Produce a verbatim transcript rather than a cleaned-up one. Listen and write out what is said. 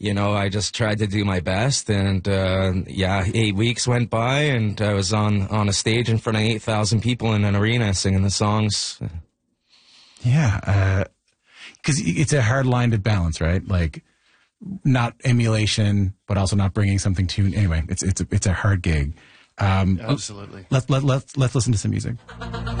you know, I just tried to do my best. And, uh, yeah, eight weeks went by, and I was on, on a stage in front of eight thousand people in an arena singing the songs. Yeah, because uh, it's a hard line to balance, right? Like, not emulation, but also not bringing something to... Anyway, it's it's a, it's a hard gig. Um, Absolutely. Let's let, let's let's listen to some music.